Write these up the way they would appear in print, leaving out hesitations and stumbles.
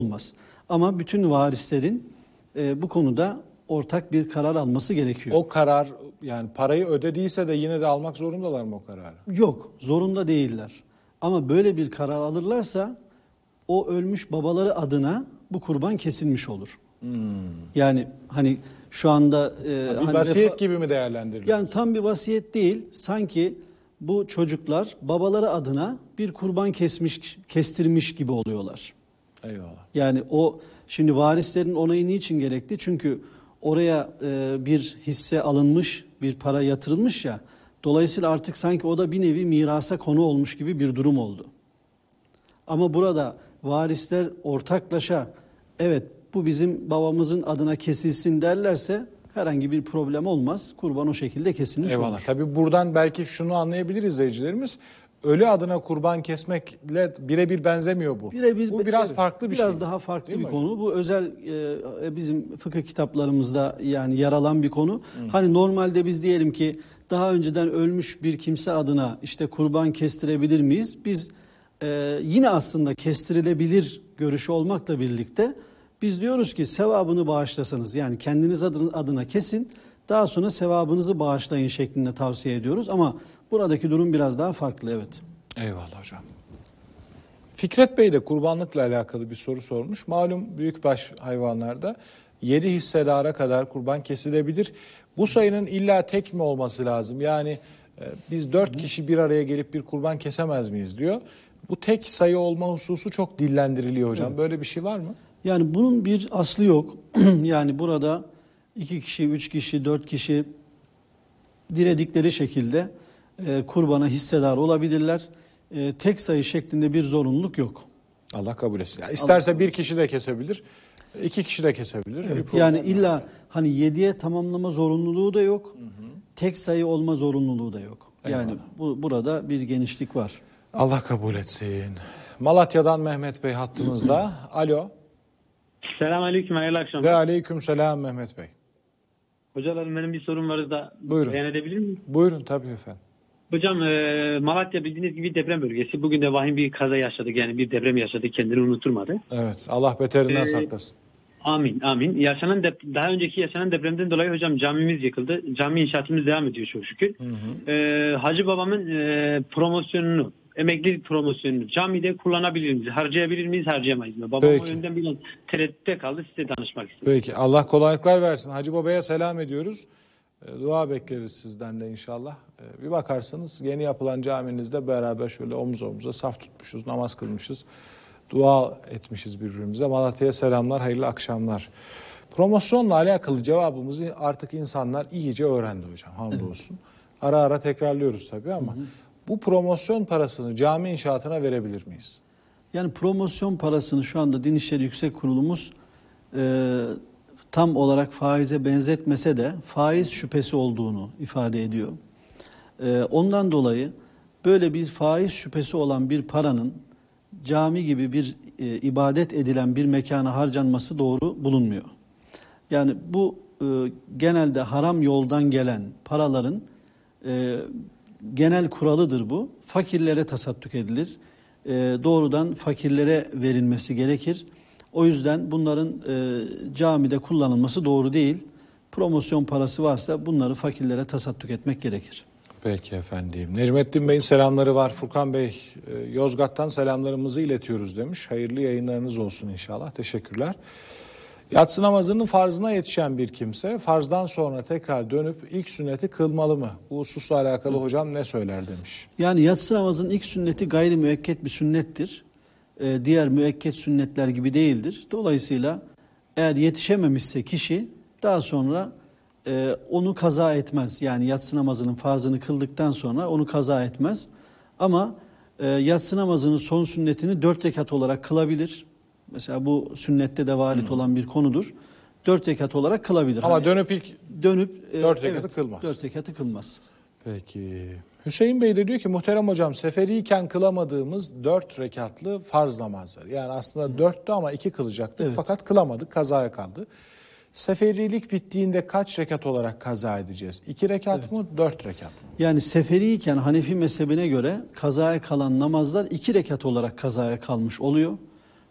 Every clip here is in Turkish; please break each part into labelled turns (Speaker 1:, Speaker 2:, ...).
Speaker 1: olmaz. Ama bütün varislerin bu konuda ortak bir karar alması gerekiyor.
Speaker 2: O karar, yani parayı ödediyse de yine de almak zorundalar mı o kararı?
Speaker 1: Yok, zorunda değiller. Ama böyle bir karar alırlarsa o ölmüş babaları adına bu kurban kesilmiş olur. Yani hani şu anda
Speaker 2: bir vasiyet gibi mi değerlendiriliyor?
Speaker 1: Yani tam bir vasiyet değil. Sanki bu çocuklar babaları adına bir kurban kestirmiş gibi oluyorlar.
Speaker 2: Eyvallah.
Speaker 1: Yani o şimdi varislerin onayı niçin gerekli? Çünkü oraya bir hisse alınmış, bir para yatırılmış ya. Dolayısıyla artık sanki o da bir nevi mirasa konu olmuş gibi bir durum oldu. Ama burada varisler ortaklaşa evet bu bizim babamızın adına kesilsin derlerse herhangi bir problem olmaz. Kurban o şekilde kesilmiş
Speaker 2: Eyvallah.
Speaker 1: olur.
Speaker 2: Tabii buradan belki şunu anlayabilir izleyicilerimiz. Ölü adına kurban kesmekle birebir benzemiyor bu. Bu biraz farklı bir şey.
Speaker 1: Biraz daha farklı bir konu. Bu özel bizim fıkıh kitaplarımızda yani yer alan bir konu. Hani normalde biz diyelim ki daha önceden ölmüş bir kimse adına işte kurban kestirebilir miyiz? Biz yine aslında kestirilebilir görüşü olmakla birlikte biz diyoruz ki sevabını bağışlasanız yani kendiniz adına kesin daha sonra sevabınızı bağışlayın şeklinde tavsiye ediyoruz. Ama buradaki durum biraz daha farklı evet.
Speaker 2: Eyvallah hocam. Fikret Bey de kurbanlıkla alakalı bir soru sormuş. Malum büyükbaş hayvanlarda 7 hissedara kadar kurban kesilebilir. Bu sayının illa tek mi olması lazım? Yani biz 4 kişi bir araya gelip bir kurban kesemez miyiz diyor. Bu tek sayı olma hususu çok dillendiriliyor hocam. Evet. Böyle bir şey var mı?
Speaker 1: Yani bunun bir aslı yok. Yani burada 2 kişi, 3 kişi, 4 kişi diledikleri şekilde kurbana hissedar olabilirler. Tek sayı şeklinde bir zorunluluk yok.
Speaker 2: Allah kabul etsin. Yani isterse bir kişi de kesebilir, 2 kişi de kesebilir.
Speaker 1: Evet, yani illa hani 7'ye tamamlama zorunluluğu da yok. Tek sayı olma zorunluluğu da yok. Yani burada bir genişlik var.
Speaker 2: Allah kabul etsin. Malatya'dan Mehmet Bey hattımızda. Alo.
Speaker 3: Selamünaleyküm, hayırlı akşamlar.
Speaker 2: Ve aleykümselam Mehmet Bey.
Speaker 3: Hocalarım benim bir sorum var da
Speaker 2: buyurun.
Speaker 3: Beyan edebilir miyim?
Speaker 2: Buyurun tabii efendim.
Speaker 3: Hocam Malatya bildiğiniz gibi deprem bölgesi. Bugün de vahim bir kaza yaşadık yani bir deprem yaşadık kendini unutturmadı.
Speaker 2: Evet Allah beterinden saklasın.
Speaker 3: Amin amin. Daha önceki yaşanan depremden dolayı hocam camimiz yıkıldı. Cami inşaatımız devam ediyor çok şükür. Hacı babamın promosyonunu emeklilik promosyonunu camide kullanabilir miyiz? Harcayabilir miyiz? Harcayamayız mı? Babam o yönden bir tereddütte kaldı. Size danışmak istedim.
Speaker 2: Peki. Allah kolaylıklar versin. Hacı Baba'ya selam ediyoruz. Dua bekleriz sizden de inşallah. Bir bakarsanız yeni yapılan caminizde beraber şöyle omuz omuza saf tutmuşuz, namaz kılmışız. Dua etmişiz birbirimize. Malatya'ya selamlar, hayırlı akşamlar. Promosyonla alakalı cevabımızı artık insanlar iyice öğrendi hocam. Hamdolsun. Ara ara tekrarlıyoruz tabii ama... Bu promosyon parasını cami inşaatına verebilir miyiz?
Speaker 1: Yani promosyon parasını şu anda Din İşleri Yüksek Kurulumuz tam olarak faize benzetmese de faiz şüphesi olduğunu ifade ediyor. Ondan dolayı böyle bir faiz şüphesi olan bir paranın cami gibi bir ibadet edilen bir mekana harcanması doğru bulunmuyor. Yani bu genelde haram yoldan gelen paraların genel kuralıdır bu. Fakirlere tasadduk edilir. Doğrudan fakirlere verilmesi gerekir. O yüzden bunların camide kullanılması doğru değil. Promosyon parası varsa bunları fakirlere tasadduk etmek gerekir.
Speaker 2: Peki efendim. Necmettin Bey'in selamları var. Furkan Bey Yozgat'tan selamlarımızı iletiyoruz demiş. Hayırlı yayınlarınız olsun inşallah. Teşekkürler. Yatsı namazının farzına yetişen bir kimse farzdan sonra tekrar dönüp ilk sünneti kılmalı mı? Bu hususla alakalı hocam ne söyler demiş.
Speaker 1: Yani yatsı namazının ilk sünneti gayri müekket bir sünnettir. Diğer müekket sünnetler gibi değildir. Dolayısıyla eğer yetişememişse kişi daha sonra onu kaza etmez. Yani yatsı namazının farzını kıldıktan sonra onu kaza etmez. Ama yatsı namazının son sünnetini 4 rekat olarak kılabilir. Mesela bu sünnette de varit olan bir konudur. 4 rekat olarak kılabilir.
Speaker 2: Ama dönüp 4 rekatı
Speaker 1: evet,
Speaker 2: kılmaz.
Speaker 1: 4 rekatı kılmaz.
Speaker 2: Peki. Hüseyin Bey de diyor ki muhterem hocam seferiyken kılamadığımız 4 rekatlı farz namazlar. Yani aslında 4'tü ama 2 kılacaktık fakat kılamadık, kazaya kaldı. Seferilik bittiğinde kaç rekat olarak kaza edeceğiz? 2 rekat mı 4 rekat mı?
Speaker 1: Yani seferiyken Hanefi mezhebine göre kazaya kalan namazlar 2 rekat olarak kazaya kalmış oluyor.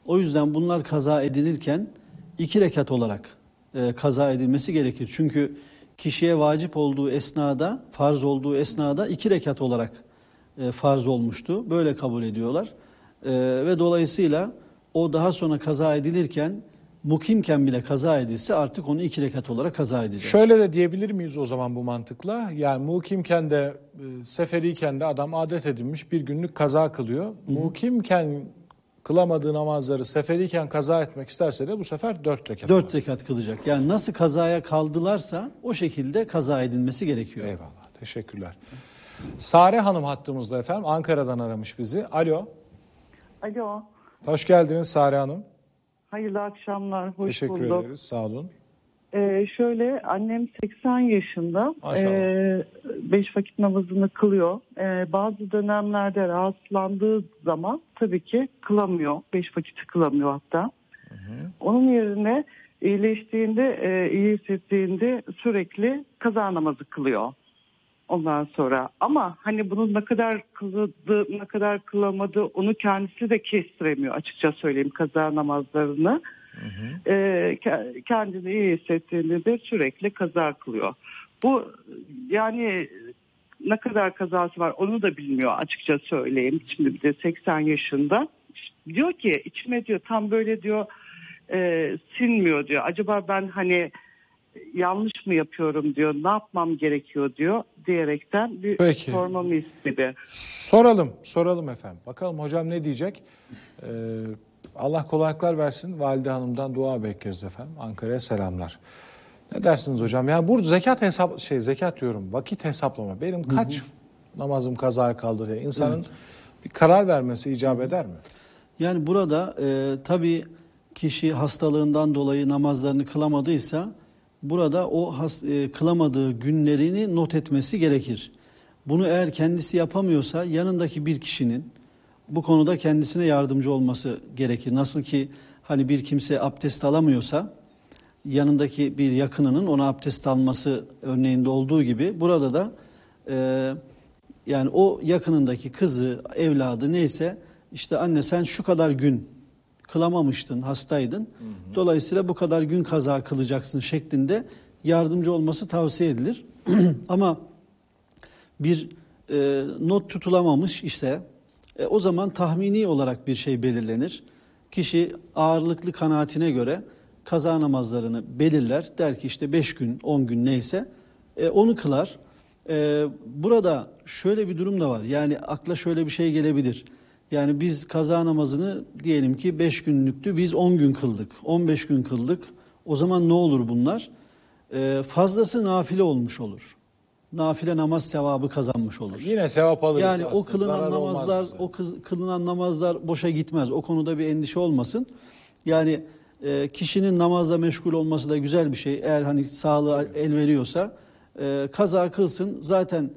Speaker 1: O yüzden bunlar kaza edilirken 2 rekat olarak kaza edilmesi gerekir. Çünkü kişiye vacip olduğu esnada, farz olduğu esnada 2 rekat olarak farz olmuştu. Böyle kabul ediyorlar. Ve dolayısıyla o daha sonra kaza edilirken mukimken bile kaza edilse artık onu 2 rekat olarak kaza edecek.
Speaker 2: Şöyle de diyebilir miyiz o zaman bu mantıkla? Yani mukimken de seferiyken de adam adet edinmiş bir günlük kaza kılıyor. Mukimken kılamadığı namazları seferiyken kaza etmek isterse de bu sefer 4 rekat.
Speaker 1: 4 rekat kılacak. Yani nasıl kazaya kaldılarsa o şekilde kaza edilmesi gerekiyor.
Speaker 2: Eyvallah. Teşekkürler. Sare Hanım hattımızda efendim. Ankara'dan aramış bizi. Alo.
Speaker 4: Alo.
Speaker 2: Hoş geldiniz Sare Hanım.
Speaker 4: Hayırlı akşamlar. Hoş
Speaker 2: Teşekkür
Speaker 4: bulduk.
Speaker 2: ederiz. Sağ olun.
Speaker 4: Şöyle annem 80 yaşında.
Speaker 2: Maşallah.
Speaker 4: 5 vakit namazını kılıyor. Bazı dönemlerde rahatsızlandığı zaman tabii ki kılamıyor. 5 vakit kılamıyor hatta. Onun yerine iyileştiğinde, iyi hissettiğinde sürekli kaza namazı kılıyor. Ondan sonra ama hani bunun ne kadar kıldı, ne kadar kılamadı onu kendisi de kestiremiyor açıkça söyleyeyim kaza namazlarını. Kendini iyi hissettiğinde de sürekli kaza kılıyor. Bu yani ne kadar kazası var onu da bilmiyor açıkça söyleyeyim. Şimdi bir de 80 yaşında. Diyor ki içime diyor tam böyle diyor sinmiyor diyor. Acaba ben hani yanlış mı yapıyorum diyor. Ne yapmam gerekiyor diyor diyerekten bir
Speaker 2: Peki.
Speaker 4: sormamı istedi.
Speaker 2: Soralım efendim. Bakalım hocam ne diyecek? Allah kolaylıklar versin. Valide Hanım'dan dua bekleriz efendim. Ankara'ya selamlar. Ne dersiniz hocam? Yani bu zekat diyorum. Vakit hesaplama. Benim kaç namazım kazaya kaldı diye insanın bir karar vermesi icap eder mi?
Speaker 1: Yani burada tabii kişi hastalığından dolayı namazlarını kılamadıysa burada o kılamadığı günlerini not etmesi gerekir. Bunu eğer kendisi yapamıyorsa yanındaki bir kişinin bu konuda kendisine yardımcı olması gerekir. Nasıl ki hani bir kimse abdest alamıyorsa yanındaki bir yakınının ona abdest alması örneğinde olduğu gibi burada da yani o yakınındaki kızı, evladı neyse işte anne sen şu kadar gün kılamamıştın, hastaydın. Dolayısıyla bu kadar gün kaza kılacaksın şeklinde yardımcı olması tavsiye edilir. Ama bir not tutulamamış ise o zaman tahmini olarak bir şey belirlenir. Kişi ağırlıklı kanaatine göre kaza namazlarını belirler. Der ki işte 5 gün, 10 gün neyse onu kılar. Burada şöyle bir durum da var. Yani akla şöyle bir şey gelebilir. Yani biz kaza namazını diyelim ki 5 günlüktü, biz 10 gün kıldık, 15 gün kıldık. O zaman ne olur bunlar? Fazlası nafile olmuş olur. Nafile namaz sevabı kazanmış olur.
Speaker 2: Yine sevap alırız
Speaker 1: Yani
Speaker 2: aslında.
Speaker 1: o kılınan namazlar, kılınan namazlar boşa gitmez. O konuda bir endişe olmasın. Yani kişinin namazla meşgul olması da güzel bir şey. Eğer hani sağlığı el veriyorsa kaza kılsın. Zaten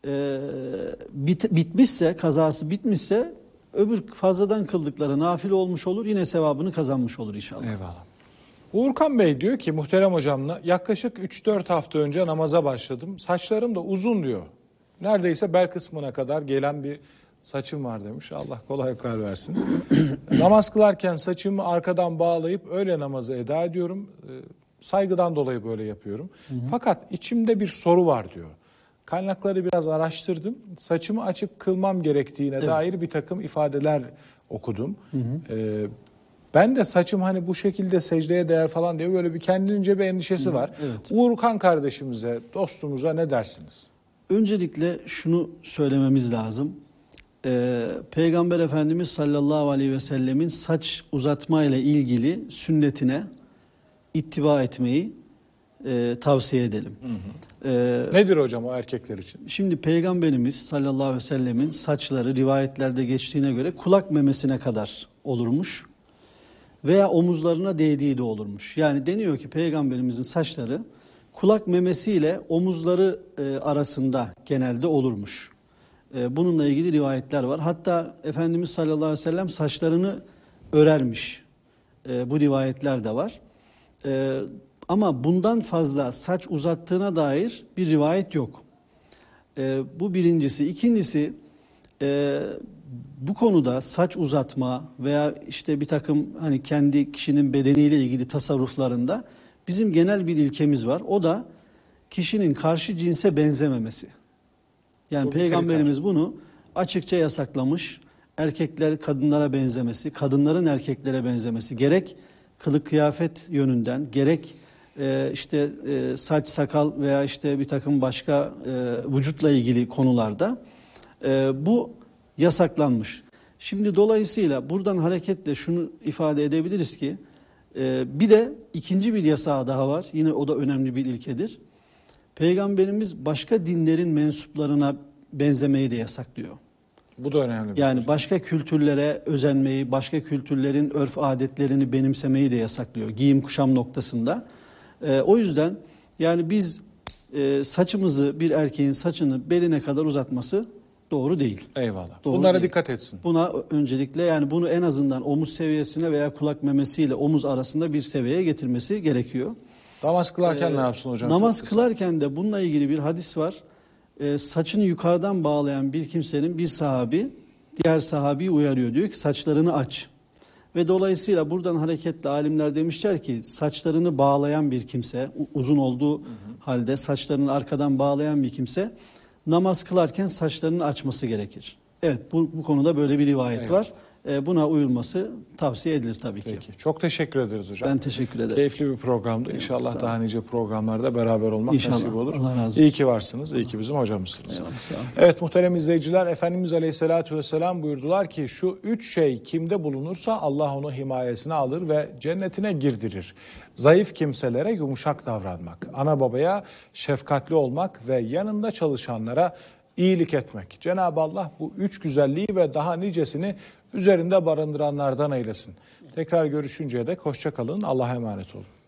Speaker 1: bitmişse, kazası bitmişse öbür fazladan kıldıkları nafile olmuş olur. Yine sevabını kazanmış olur inşallah.
Speaker 2: Eyvallah. Uğurkan Bey diyor ki muhterem hocamla yaklaşık 3-4 hafta önce namaza başladım. Saçlarım da uzun diyor. Neredeyse bel kısmına kadar gelen bir saçım var demiş. Allah kolaylıklar versin. Namaz kılarken saçımı arkadan bağlayıp öyle namazı eda ediyorum. Saygıdan dolayı böyle yapıyorum. Fakat içimde bir soru var diyor. Kaynakları biraz araştırdım. Saçımı açıp kılmam gerektiğine dair bir takım ifadeler okudum. Ben de saçım hani bu şekilde secdeye değer falan diye böyle bir kendince bir endişesi var.
Speaker 1: Evet.
Speaker 2: Uğurkan kardeşimize, dostumuza ne dersiniz?
Speaker 1: Öncelikle şunu söylememiz lazım. Peygamber Efendimiz sallallahu aleyhi ve sellemin saç uzatma ile ilgili sünnetine ittiba etmeyi tavsiye edelim.
Speaker 2: Nedir hocam o erkekler için?
Speaker 1: Şimdi Peygamberimiz sallallahu aleyhi ve sellemin saçları rivayetlerde geçtiğine göre kulak memesine kadar olurmuş veya omuzlarına değdiği de olurmuş. Yani deniyor ki Peygamberimizin saçları kulak memesiyle omuzları arasında genelde olurmuş. Bununla ilgili rivayetler var. Hatta Efendimiz sallallahu aleyhi ve sellem saçlarını örermiş. Bu rivayetler de var. Ama bundan fazla saç uzattığına dair bir rivayet yok. Bu birincisi. İkincisi Bu konuda saç uzatma veya işte bir takım hani kendi kişinin bedeniyle ilgili tasarruflarında bizim genel bir ilkemiz var. O da kişinin karşı cinse benzememesi. Yani
Speaker 2: Bu bir
Speaker 1: Peygamberimiz bunu açıkça yasaklamış. Erkekler kadınlara benzemesi, kadınların erkeklere benzemesi, gerek kılık kıyafet yönünden, gerek saç sakal veya işte bir takım başka vücutla ilgili konularda bu yasaklanmış. Şimdi dolayısıyla buradan hareketle şunu ifade edebiliriz ki bir de ikinci bir yasağı daha var. Yine o da önemli bir ilkedir. Peygamberimiz başka dinlerin mensuplarına benzemeyi de yasaklıyor.
Speaker 2: Bu da önemli.
Speaker 1: Yani başka kültürlere özenmeyi, başka kültürlerin örf adetlerini benimsemeyi de yasaklıyor giyim kuşam noktasında. O yüzden yani biz saçımızı, bir erkeğin saçını beline kadar uzatması doğru değil.
Speaker 2: Eyvallah.
Speaker 1: Doğru
Speaker 2: Bunlara
Speaker 1: değil.
Speaker 2: dikkat etsin.
Speaker 1: Buna öncelikle yani bunu en azından omuz seviyesine veya kulak memesiyle omuz arasında bir seviyeye getirmesi gerekiyor.
Speaker 2: Namaz kılarken ne yapsın hocam?
Speaker 1: Namaz
Speaker 2: Çok kısa.
Speaker 1: kılarken de bununla ilgili bir hadis var. Saçını yukarıdan bağlayan bir kimsenin bir sahabi diğer sahabiyi uyarıyor. Diyor ki saçlarını aç. Ve dolayısıyla buradan hareketle alimler demişler ki saçlarını bağlayan bir kimse, uzun olduğu halde saçlarını arkadan bağlayan bir kimse namaz kılarken saçlarını açması gerekir. Evet, bu konuda böyle bir rivayet var. Buna uyulması tavsiye edilir tabii ki.
Speaker 2: Peki. Çok teşekkür ederiz hocam.
Speaker 1: Ben teşekkür ederim.
Speaker 2: Keyifli bir programdı. İnşallah daha nice programlarda beraber olmak
Speaker 1: İnşallah.
Speaker 2: nasip olur.
Speaker 1: Allah razı olsun.
Speaker 2: İyi ki varsınız. İyi ki bizim hocamızsınız.
Speaker 1: Eyvallah, sağ olun.
Speaker 2: Evet muhterem izleyiciler, Efendimiz Aleyhisselatü Vesselam buyurdular ki şu 3 şey kimde bulunursa Allah onu himayesine alır ve cennetine girdirir. Zayıf kimselere yumuşak davranmak, ana babaya şefkatli olmak ve yanında çalışanlara iyilik etmek. Cenab-ı Allah bu 3 güzelliği ve daha nicesini üzerinde barındıranlardan eylesin. Tekrar görüşünceye dek hoşça kalın. Allah'a emanet olun.